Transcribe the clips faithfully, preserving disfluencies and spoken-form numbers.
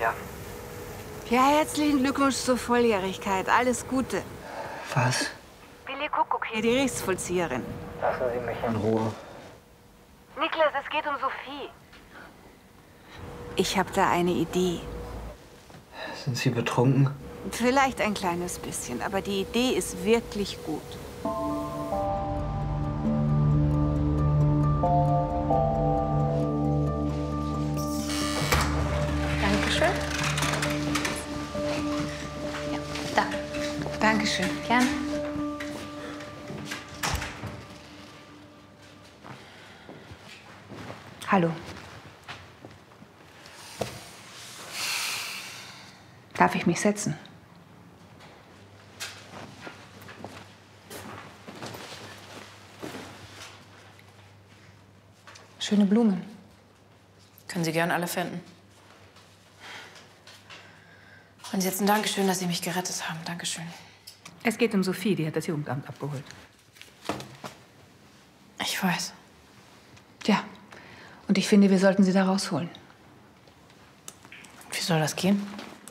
Ja. Ja, herzlichen Glückwunsch zur Volljährigkeit. Alles Gute. Was? Billy Kuckuck hier, die Gerichtsvollzieherin. Lassen Sie mich in Ruhe. Niklas, es geht um Sophie. Ich habe da eine Idee. Sind Sie betrunken? Vielleicht ein kleines bisschen, aber die Idee ist wirklich gut. Dankeschön. Ja, da. Dankeschön. Gern. Hallo. Darf ich mich setzen? Schöne Blumen. Können Sie gern alle finden. Und jetzt ein Dankeschön, dass Sie mich gerettet haben. Dankeschön. Es geht um Sophie, die hat das Jugendamt abgeholt. Ich weiß. Ja. Und ich finde, wir sollten sie da rausholen. Wie soll das gehen?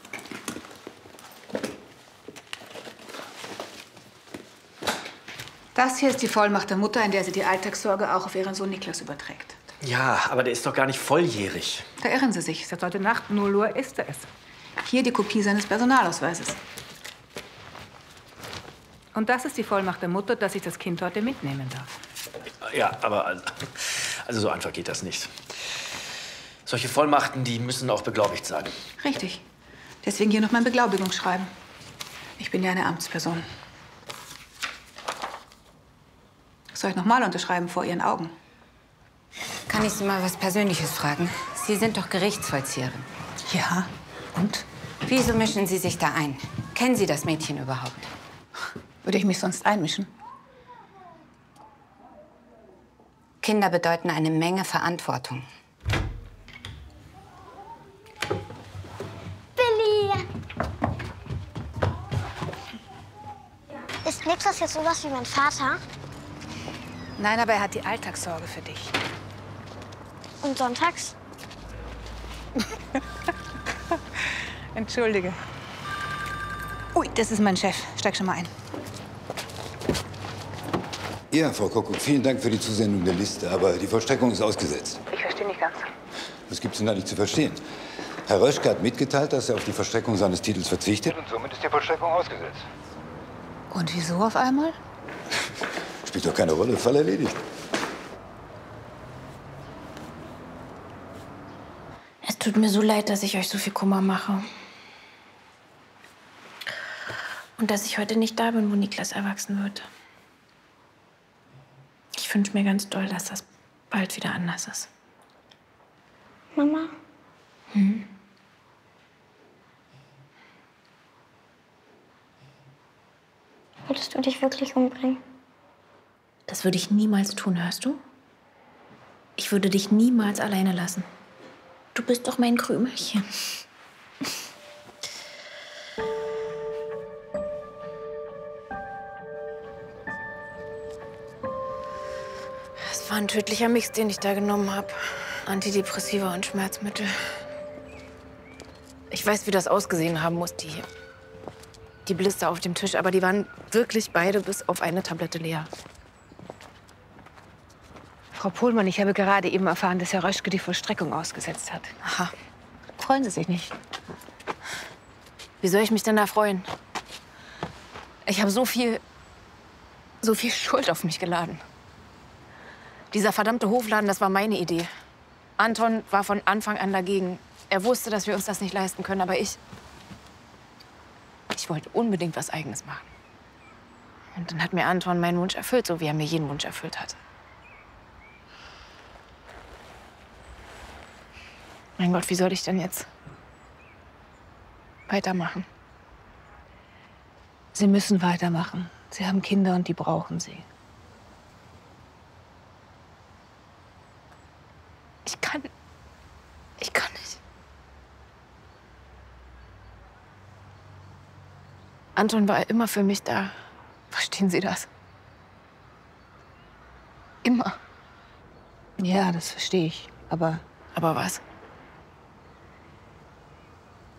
Das hier ist die Vollmacht der Mutter, in der sie die Alltagssorge auch auf ihren Sohn Niklas überträgt. Ja, aber der ist doch gar nicht volljährig. Da irren Sie sich. Seit heute Nacht null Uhr ist er es. Hier die Kopie seines Personalausweises. Und das ist die Vollmacht der Mutter, dass ich das Kind heute mitnehmen darf. Ja, aber also, also so einfach geht das nicht. Solche Vollmachten, die müssen auch beglaubigt sein. Richtig. Deswegen hier noch mein Beglaubigungsschreiben. Ich bin ja eine Amtsperson. Soll ich noch mal unterschreiben vor Ihren Augen? Kann ich Sie mal was Persönliches fragen? Sie sind doch Gerichtsvollzieherin. Ja. Und? Wieso mischen Sie sich da ein? Kennen Sie das Mädchen überhaupt? Würde ich mich sonst einmischen? Kinder bedeuten eine Menge Verantwortung. Billy! Ist Niklas jetzt sowas wie mein Vater? Nein, aber er hat die Alltagssorge für dich. Und sonntags? Entschuldige. Ui, das ist mein Chef. Steig schon mal ein. Ja, Frau Kuckuck, vielen Dank für die Zusendung der Liste, aber die Vollstreckung ist ausgesetzt. Ich verstehe nicht ganz. Was gibt's denn da nicht zu verstehen? Herr Röschke hat mitgeteilt, dass er auf die Vollstreckung seines Titels verzichtet und somit ist die Vollstreckung ausgesetzt. Und wieso auf einmal? Spielt doch keine Rolle, Fall erledigt. Es tut mir so leid, dass ich euch so viel Kummer mache. Und dass ich heute nicht da bin, wo Niklas erwachsen wird. Ich wünsche mir ganz doll, dass das bald wieder anders ist. Mama? Hm? Würdest du dich wirklich umbringen? Das würde ich niemals tun, hörst du? Ich würde dich niemals alleine lassen. Du bist doch mein Krümelchen. Es war ein tödlicher Mix, den ich da genommen habe. Antidepressiva und Schmerzmittel. Ich weiß, wie das ausgesehen haben muss, die, die Blister auf dem Tisch. Aber die waren wirklich beide bis auf eine Tablette leer. Frau Pohlmann, ich habe gerade eben erfahren, dass Herr Röschke die Vollstreckung ausgesetzt hat. Aha. Freuen Sie sich nicht? Wie soll ich mich denn da freuen? Ich habe so viel, so viel Schuld auf mich geladen. Dieser verdammte Hofladen, das war meine Idee. Anton war von Anfang an dagegen. Er wusste, dass wir uns das nicht leisten können, aber ich... Ich wollte unbedingt was Eigenes machen. Und dann hat mir Anton meinen Wunsch erfüllt, so wie er mir jeden Wunsch erfüllt hat. Mein Gott, wie soll ich denn jetzt weitermachen? Sie müssen weitermachen. Sie haben Kinder und die brauchen Sie. Ich kann... Ich kann nicht. Anton war immer für mich da. Verstehen Sie das? Immer. Ja, das verstehe ich. Aber... Aber was?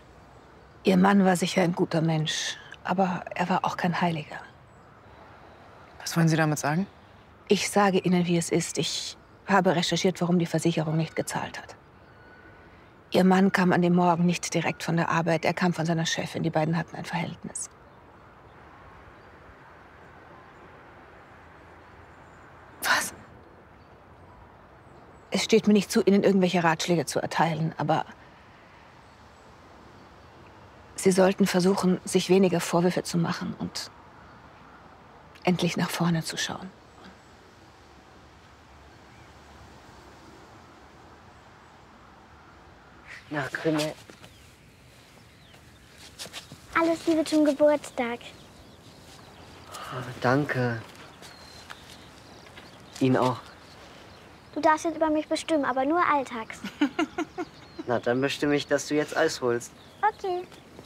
Ihr Mann war sicher ein guter Mensch, aber er war auch kein Heiliger. Was wollen Sie damit sagen? Ich sage Ihnen, wie es ist. Ich habe recherchiert, warum die Versicherung nicht gezahlt hat. Ihr Mann kam an dem Morgen nicht direkt von der Arbeit. Er kam von seiner Chefin. Die beiden hatten ein Verhältnis. Was? Es steht mir nicht zu, Ihnen irgendwelche Ratschläge zu erteilen, aber Sie sollten versuchen, sich weniger Vorwürfe zu machen und endlich nach vorne zu schauen. Na, Krümel. Alles Liebe zum Geburtstag. Oh, danke. Ihnen auch. Du darfst jetzt über mich bestimmen, aber nur alltags. Na, dann bestimme ich, dass du jetzt Eis holst. Okay.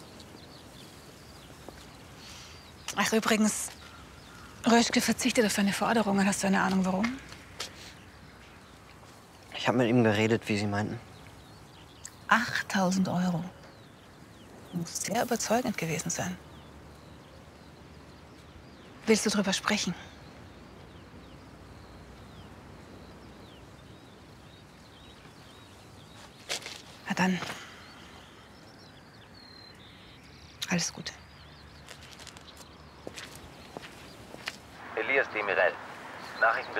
Ach, übrigens, Röschke verzichtet auf seine Forderungen. Hast du eine Ahnung, warum? Ich habe mit ihm geredet, wie Sie meinten. achttausend Euro. Muss sehr überzeugend gewesen sein. Willst du drüber sprechen? Na dann. Alles Gute. Elias Demirel. Nachrichten